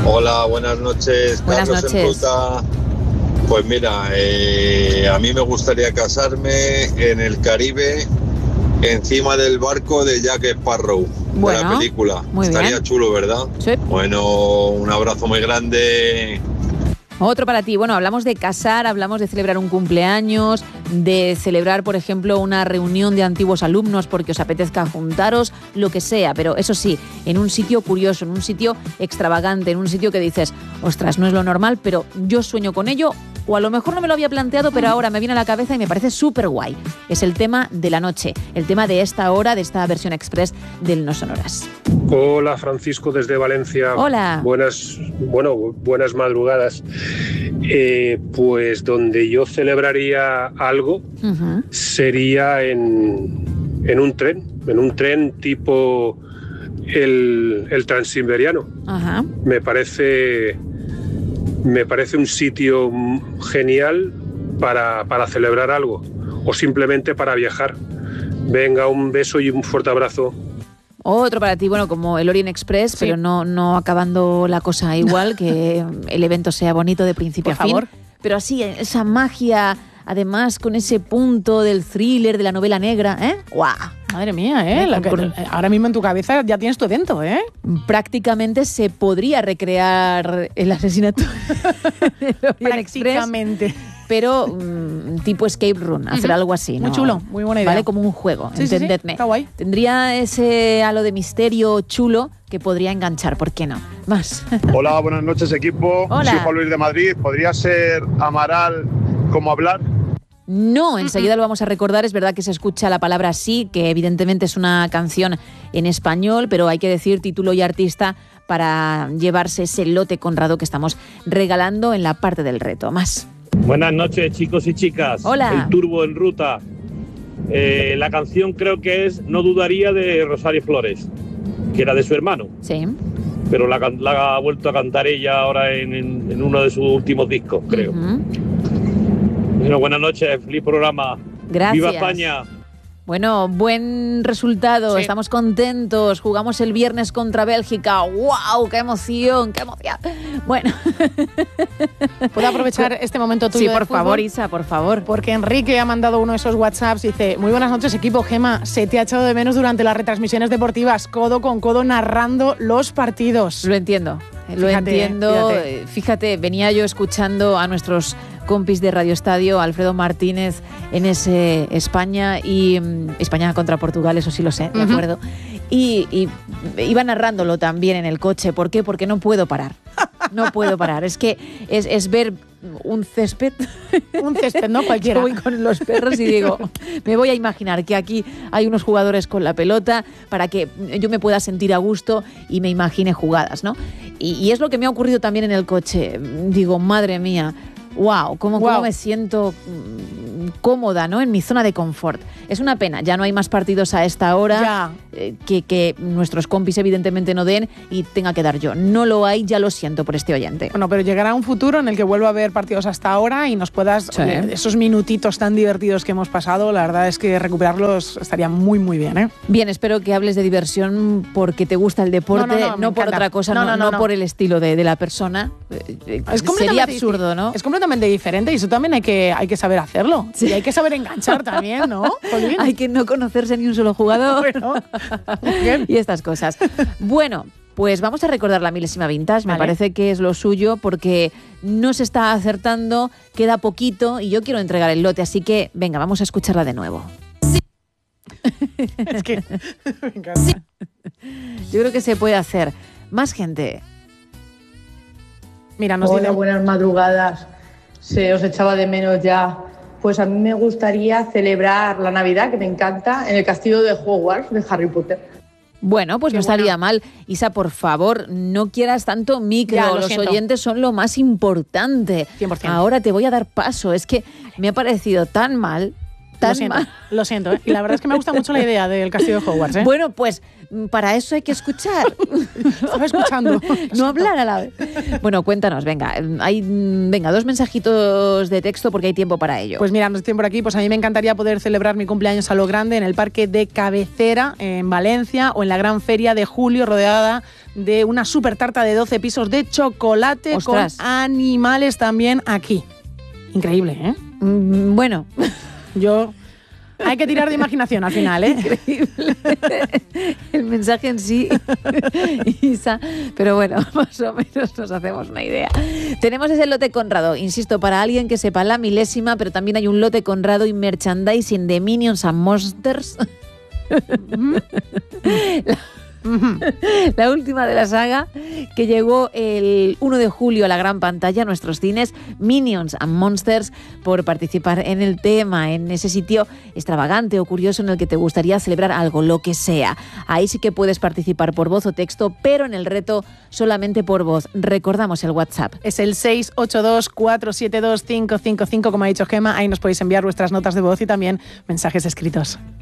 Hola, buenas noches. Buenas Carlos noches. en Ruta. Pues mira, a mí me gustaría casarme en el Caribe, encima del barco de Jack Sparrow, de Bueno, la película. muy Estaría bien. chulo, ¿verdad? Sí. Bueno, un abrazo muy grande. Otro para ti. Bueno, hablamos de casar, hablamos de celebrar un cumpleaños, de celebrar, por ejemplo, una reunión de antiguos alumnos porque os apetezca juntaros, lo que sea, pero eso sí, en un sitio curioso, en un sitio extravagante, en un sitio que dices, ostras, no es lo normal, pero yo sueño con ello, o a lo mejor no me lo había planteado, pero ahora me viene a la cabeza y me parece súper guay. Es el tema de la noche, el tema de esta hora, de esta versión express del No Sonoras. Hola, Francisco, desde Valencia. Hola. Buenas madrugadas. Pues donde yo celebraría algo sería en un tren tipo el Transiberiano. Ajá. Me parece un sitio genial para celebrar algo o simplemente para viajar. Venga, un beso y un fuerte abrazo. Otro para ti, bueno, como el Orient Express, sí, pero no acabando la cosa igual, que el evento sea bonito de principio a fin. Por favor. Pero así, esa magia, además, con ese punto del thriller, de la novela negra, ¿eh? ¡Guau! Madre mía, ahora mismo en tu cabeza ya tienes tu evento, ¿eh? Prácticamente se podría recrear el asesinato del Orient Prácticamente. Express, pero tipo escape room, hacer algo así, ¿no? Muy chulo, muy buena idea. Vale, como un juego, sí, entendedme. Sí, está guay. Tendría ese halo de misterio chulo que podría enganchar, ¿por qué no? Más. Hola, buenas noches, equipo. Hola. Soy Juan Luis de Madrid. ¿Podría ser Amaral como hablar? No, enseguida lo vamos a recordar. Es verdad que se escucha la palabra sí, que evidentemente es una canción en español, pero hay que decir título y artista para llevarse ese lote Conrado que estamos regalando en la parte del reto. Más. Buenas noches, chicos y chicas. Hola. El Turbo en Ruta. La canción creo que es No dudaría, de Rosario Flores, que era de su hermano. Sí. Pero la ha vuelto a cantar ella ahora en uno de sus últimos discos, creo. Bueno, buenas noches, feliz programa. Gracias. ¡Viva España! Bueno, buen resultado, sí. Estamos contentos, jugamos el viernes contra Bélgica. ¡Wow! ¡Qué emoción! ¡Qué emoción! Bueno. ¿Puedo aprovechar este momento tuyo? Sí, por favor, Isa, por favor. Porque Enrique ha mandado uno de esos WhatsApps y dice: muy buenas noches, equipo. Gema, se te ha echado de menos durante las retransmisiones deportivas, codo con codo narrando los partidos. Lo entiendo, lo entiendo. Fíjate, venía yo escuchando a nuestros compis de Radio Estadio, Alfredo Martínez en ese España y España contra Portugal, eso sí lo sé, de acuerdo. Y iba narrándolo también en el coche. ¿Por qué? Porque no puedo parar. No puedo parar. Es que es ver un césped. Un césped, ¿no? Cualquiera. Yo voy con los perros y digo, me voy a imaginar que aquí hay unos jugadores con la pelota para que yo me pueda sentir a gusto y me imagine jugadas, ¿no? Y es lo que me ha ocurrido también en el coche. Digo, madre mía, wow, cómo me siento cómoda, ¿no? En mi zona de confort. Es una pena, ya no hay más partidos a esta hora que nuestros compis evidentemente no den y tenga que dar yo. No lo hay, ya lo siento por este oyente. Bueno, pero llegará un futuro en el que vuelva a haber partidos hasta ahora y nos puedas, esos minutitos tan divertidos que hemos pasado, la verdad es que recuperarlos estaría muy, muy bien, ¿eh? Bien, espero que hables de diversión porque te gusta el deporte, no por otra cosa, no por el estilo de la persona. Sería absurdo, ¿no? Es completamente diferente y eso también hay que saber hacerlo. Sí. Y hay que saber enganchar también, ¿no? Hay que no conocerse ni un solo jugador. Bueno, y estas cosas. Bueno, pues vamos a recordar la milésima vintage. Me parece que es lo suyo porque no se está acertando, queda poquito y yo quiero entregar el lote. Así que, venga, vamos a escucharla de nuevo. Sí. Es que me encanta. Sí. Yo creo que se puede hacer. Más gente. Mira, Hola, buenas madrugadas. Se os echaba de menos ya. Pues a mí me gustaría celebrar la Navidad, que me encanta, en el castillo de Hogwarts de Harry Potter. Bueno, pues no estaría mal. Isa, por favor, no quieras tanto micro. Los oyentes son lo más importante. 100%. Ahora te voy a dar paso. Es que me ha parecido tan mal. Lo siento, ¿eh? Y la verdad es que me gusta mucho la idea del castillo de Hogwarts, ¿eh? Bueno, pues para eso hay que escuchar. Estaba escuchando. No hablar a la vez. Bueno, cuéntanos, venga. Venga, 2 mensajitos de texto porque hay tiempo para ello. Pues mira, nos tienen por aquí. Pues a mí me encantaría poder celebrar mi cumpleaños a lo grande en el parque de Cabecera, en Valencia, o en la gran feria de julio, rodeada de una super tarta de 12 pisos de chocolate. ¡Ostras! Con animales también aquí. Increíble, ¿eh? Bueno. Hay que tirar de imaginación al final, ¿eh? Increíble. El mensaje en sí, Isa, pero bueno, más o menos nos hacemos una idea. Tenemos ese lote Conrado, insisto, para alguien que sepa la milésima, pero también hay un lote Conrado y merchandising de Minions and Monsters. La última de la saga, que llegó el 1 de julio a la gran pantalla, a nuestros cines, Minions and Monsters, por participar en el tema, en ese sitio extravagante o curioso en el que te gustaría celebrar algo, lo que sea. Ahí sí que puedes participar por voz o texto, pero en el reto solamente por voz. Recordamos el WhatsApp. Es el 682-472-555, como ha dicho Gemma. Ahí nos podéis enviar vuestras notas de voz y también mensajes escritos.